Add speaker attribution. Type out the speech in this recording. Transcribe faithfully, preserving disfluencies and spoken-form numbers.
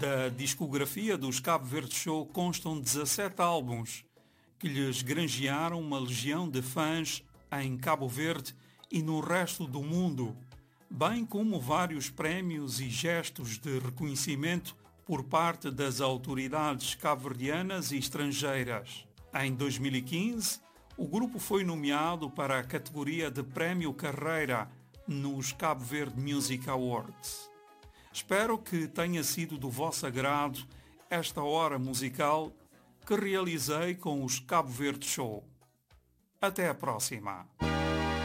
Speaker 1: Da discografia dos Cabo Verde Show constam dezassete álbuns, que lhes granjearam uma legião de fãs em Cabo Verde e no resto do mundo, bem como vários prémios e gestos de reconhecimento por parte das autoridades cabo-verdianas e estrangeiras. Em dois mil e quinze, o grupo foi nomeado para a categoria de Prémio Carreira nos Cabo Verde Music Awards. Espero que tenha sido do vosso agrado esta hora musical que realizei com os Cabo Verde Show. Até a próxima!